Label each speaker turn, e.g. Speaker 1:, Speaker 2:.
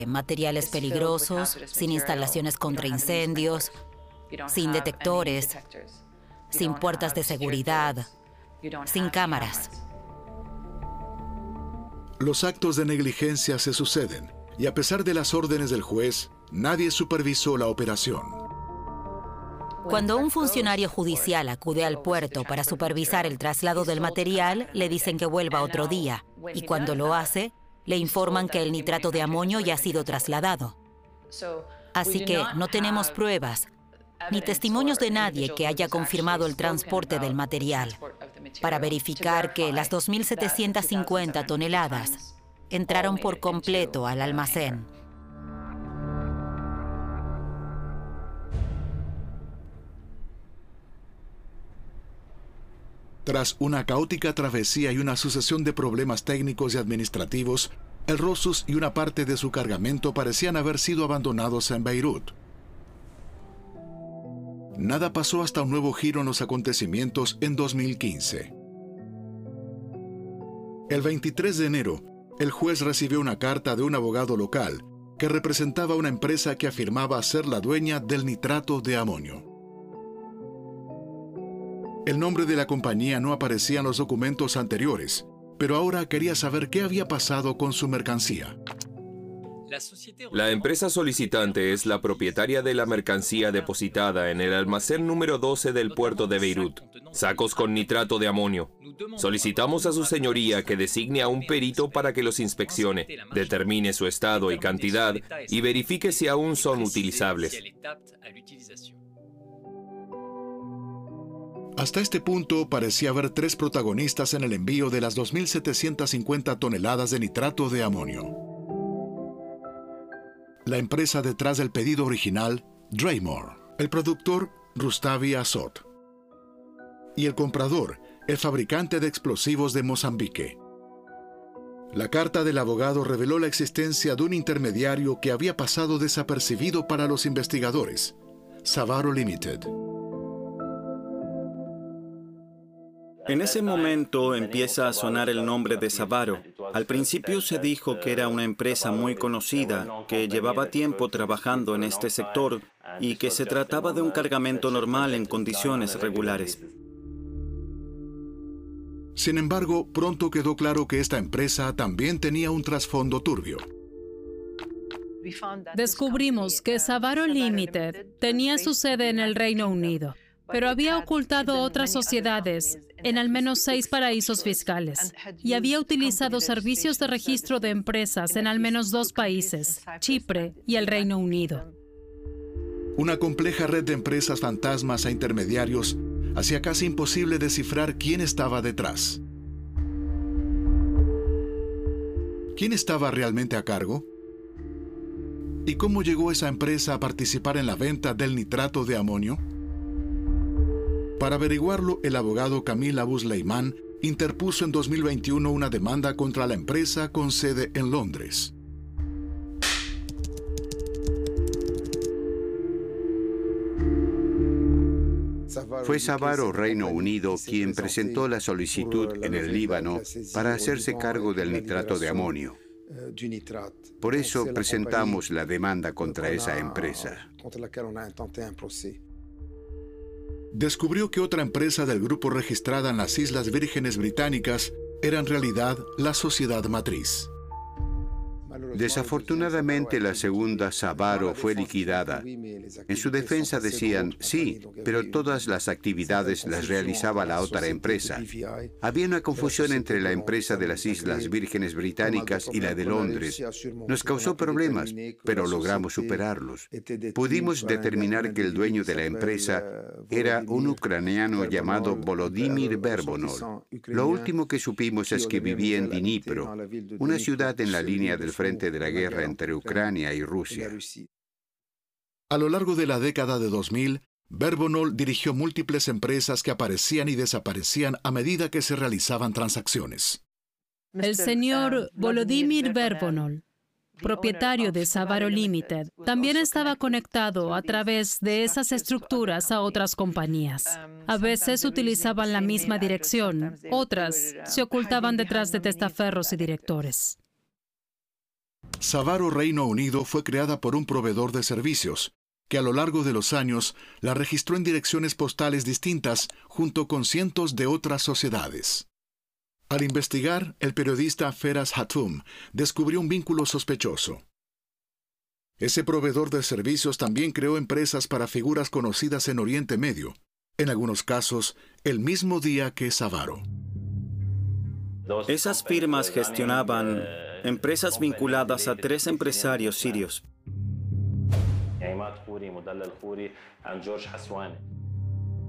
Speaker 1: materiales peligrosos, sin instalaciones contra incendios, sin detectores, sin puertas de seguridad, sin cámaras.
Speaker 2: Los actos de negligencia se suceden y a pesar de las órdenes del juez, nadie supervisó la operación.
Speaker 1: Cuando un funcionario judicial acude al puerto para supervisar el traslado del material, le dicen que vuelva otro día, y cuando lo hace, le informan que el nitrato de amonio ya ha sido trasladado. Así que no tenemos pruebas ni testimonios de nadie que haya confirmado el transporte del material para verificar que las 2.750 toneladas entraron por completo al almacén.
Speaker 2: Tras una caótica travesía y una sucesión de problemas técnicos y administrativos, el Rosus y una parte de su cargamento parecían haber sido abandonados en Beirut. Nada pasó hasta un nuevo giro en los acontecimientos en 2015. El 23 de enero, el juez recibió una carta de un abogado local que representaba una empresa que afirmaba ser la dueña del nitrato de amonio. El nombre de la compañía no aparecía en los documentos anteriores, pero ahora quería saber qué había pasado con su mercancía.
Speaker 3: La empresa solicitante es la propietaria de la mercancía depositada en el almacén número 12 del puerto de Beirut, sacos con nitrato de amonio. Solicitamos a su señoría que designe a un perito para que los inspeccione, determine su estado y cantidad y verifique si aún son utilizables.
Speaker 2: Hasta este punto parecía haber tres protagonistas en el envío de las 2.750 toneladas de nitrato de amonio. La empresa detrás del pedido original, Draymore, el productor, Rustavi Azot, y el comprador, el fabricante de explosivos de Mozambique. La carta del abogado reveló la existencia de un intermediario que había pasado desapercibido para los investigadores, Savaro Limited.
Speaker 4: En ese momento empieza a sonar el nombre de Savaro. Al principio se dijo que era una empresa muy conocida, que llevaba tiempo trabajando en este sector y que se trataba de un cargamento normal en condiciones regulares.
Speaker 2: Sin embargo, pronto quedó claro que esta empresa también tenía un trasfondo turbio.
Speaker 5: Descubrimos que Savaro Limited tenía su sede en el Reino Unido, pero había ocultado otras sociedades en al menos 6 paraísos fiscales y había utilizado servicios de registro de empresas en al menos 2 países, Chipre y el Reino Unido.
Speaker 2: Una compleja red de empresas fantasmas e intermediarios hacía casi imposible descifrar quién estaba detrás. ¿Quién estaba realmente a cargo? ¿Y cómo llegó esa empresa a participar en la venta del nitrato de amonio? Para averiguarlo, el abogado Camille Abu Sleiman interpuso en 2021 una demanda contra la empresa con sede en Londres.
Speaker 6: Fue Savaro Reino Unido quien presentó la solicitud en el Líbano para hacerse cargo del nitrato de amonio. Por eso presentamos la demanda contra esa empresa.
Speaker 2: Descubrió que otra empresa del grupo registrada en las Islas Vírgenes Británicas era en realidad la sociedad matriz.
Speaker 6: Desafortunadamente, la segunda, Savaro, fue liquidada. En su defensa decían, sí, pero todas las actividades las realizaba la otra empresa. Había una confusión entre la empresa de las Islas Vírgenes Británicas y la de Londres. Nos causó problemas, pero logramos superarlos. Pudimos determinar que el dueño de la empresa era un ucraniano llamado Volodymyr Verbonol. Lo último que supimos es que vivía en Dnipro, una ciudad en la línea del frente de la guerra entre Ucrania y Rusia.
Speaker 2: A lo largo de la década de 2000, Verbonol dirigió múltiples empresas que aparecían y desaparecían a medida que se realizaban transacciones.
Speaker 5: El señor Volodymyr Verbonol, propietario de Savaro Limited, también estaba conectado a través de esas estructuras a otras compañías. A veces utilizaban la misma dirección, otras se ocultaban detrás de testaferros y directores.
Speaker 2: Savaro Reino Unido fue creada por un proveedor de servicios, que a lo largo de los años la registró en direcciones postales distintas junto con cientos de otras sociedades. Al investigar, el periodista Feras Hatum descubrió un vínculo sospechoso. Ese proveedor de servicios también creó empresas para figuras conocidas en Oriente Medio, en algunos casos, el mismo día que Savaro.
Speaker 4: Esas firmas gestionaban empresas vinculadas a 3 empresarios sirios.